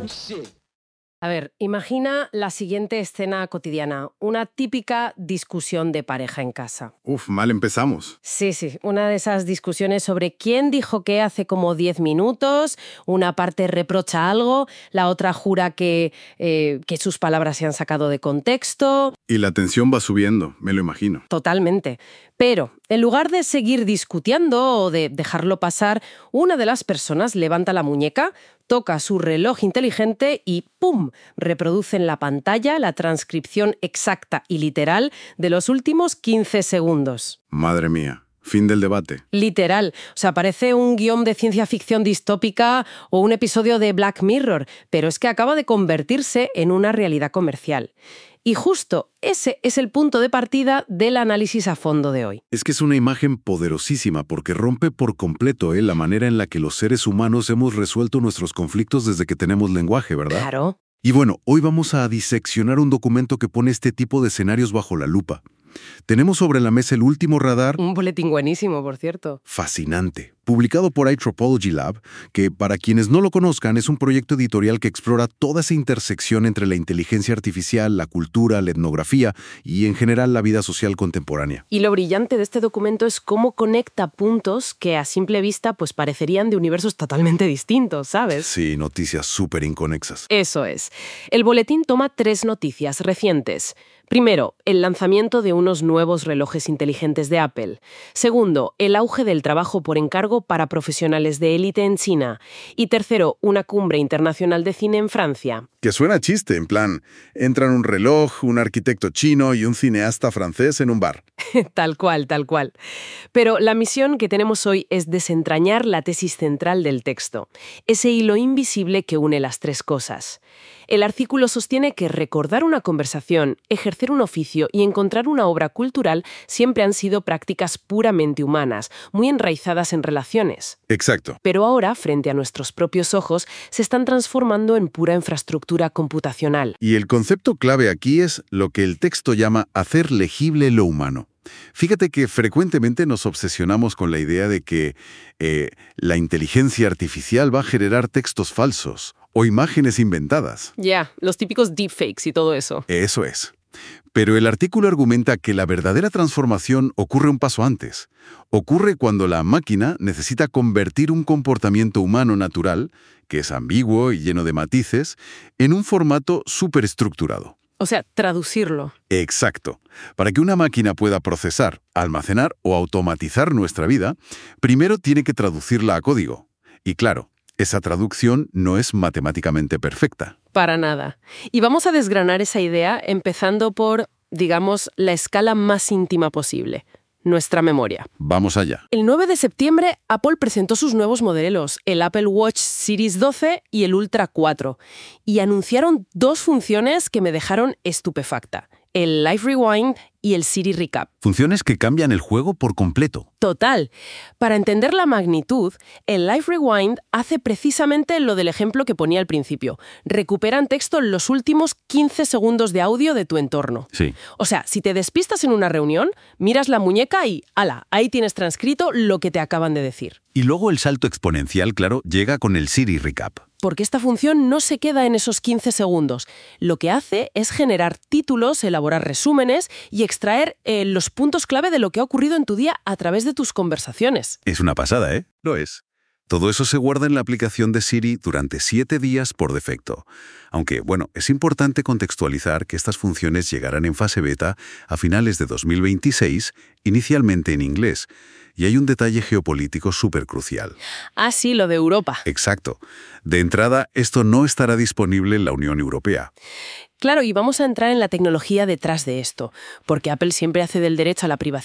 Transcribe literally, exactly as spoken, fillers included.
A ver, imagina la siguiente escena cotidiana, una típica discusión de pareja en casa. Uf, mal empezamos. Sí, sí, una de esas discusiones sobre quién dijo qué hace como diez minutos, una parte reprocha algo, la otra jura que, eh, que sus palabras se han sacado de contexto. Y la tensión va subiendo, me lo imagino. Totalmente. Pero, en lugar de seguir discutiendo o de dejarlo pasar, una de las personas levanta la muñeca, toca su reloj inteligente y ¡pum!, reproduce en la pantalla la transcripción exacta y literal de los últimos quince segundos. Madre mía, fin del debate. Literal. O sea, parece un guión de ciencia ficción distópica o un episodio de Black Mirror, pero es que acaba de convertirse en una realidad comercial. Y justo ese es el punto de partida del análisis a fondo de hoy. Es que es una imagen poderosísima porque rompe por completo ¿eh? la manera en la que los seres humanos hemos resuelto nuestros conflictos desde que tenemos lenguaje, ¿verdad? Claro. Y bueno, hoy vamos a diseccionar un documento que pone este tipo de escenarios bajo la lupa. Tenemos sobre la mesa el último radar... Un boletín buenísimo, por cierto. Fascinante. Publicado por iTropology Lab, que para quienes no lo conozcan es un proyecto editorial que explora toda esa intersección entre la inteligencia artificial, la cultura, la etnografía y en general la vida social contemporánea. Y lo brillante de este documento es cómo conecta puntos que a simple vista pues parecerían de universos totalmente distintos, ¿sabes? Sí, noticias súper inconexas. Eso es. El boletín toma tres noticias recientes. Primero, el lanzamiento de unos nuevos relojes inteligentes de Apple. Segundo, el auge del trabajo por encargo para profesionales de élite en China. Y tercero, una cumbre internacional de cine en Francia. Que suena chiste, en plan, entran un reloj, un arquitecto chino y un cineasta francés en un bar. Tal cual, tal cual. Pero la misión que tenemos hoy es desentrañar la tesis central del texto, ese hilo invisible que une las tres cosas. El artículo sostiene que recordar una conversación, ejercer un oficio y encontrar una obra cultural siempre han sido prácticas puramente humanas, muy enraizadas en relaciones. Exacto. Pero ahora, frente a nuestros propios ojos, se están transformando en pura infraestructura computacional. Y el concepto clave aquí es lo que el texto llama hacer legible lo humano. Fíjate que frecuentemente nos obsesionamos con la idea de que eh, la inteligencia artificial va a generar textos falsos o imágenes inventadas. Ya, yeah, los típicos deepfakes y todo eso. Eso es. Pero el artículo argumenta que la verdadera transformación ocurre un paso antes. Ocurre cuando la máquina necesita convertir un comportamiento humano natural, que es ambiguo y lleno de matices, en un formato superestructurado. O sea, traducirlo. Exacto. Para que una máquina pueda procesar, almacenar o automatizar nuestra vida, primero tiene que traducirla a código. Y claro, esa traducción no es matemáticamente perfecta. Para nada. Y vamos a desgranar esa idea empezando por, digamos, la escala más íntima posible. Nuestra memoria. Vamos allá. El nueve de septiembre, Apple presentó sus nuevos modelos, el Apple Watch Series doce y el Ultra cuatro, y anunciaron dos funciones que me dejaron estupefacta, el Live Rewind y el Siri Recap. Funciones que cambian el juego por completo. Total. Para entender la magnitud, el Live Rewind hace precisamente lo del ejemplo que ponía al principio. Recupera en texto los últimos quince segundos de audio de tu entorno. Sí. O sea, si te despistas en una reunión, miras la muñeca y ¡hala! Ahí tienes transcrito lo que te acaban de decir. Y luego el salto exponencial, claro, llega con el Siri Recap. Porque esta función no se queda en esos quince segundos. Lo que hace es generar títulos, elaborar resúmenes y extraer eh, los puntos clave de lo que ha ocurrido en tu día a través de tus conversaciones. Es una pasada, ¿eh? Lo es. Todo eso se guarda en la aplicación de Siri durante siete días por defecto. Aunque, bueno, es importante contextualizar que estas funciones llegarán en fase beta a finales de dos mil veintiséis, inicialmente en inglés. Y hay un detalle geopolítico súper crucial. Ah, sí, lo de Europa. Exacto. De entrada, esto no estará disponible en la Unión Europea. Claro, y vamos a entrar en la tecnología detrás de esto, porque Apple siempre hace del derecho a la privacidad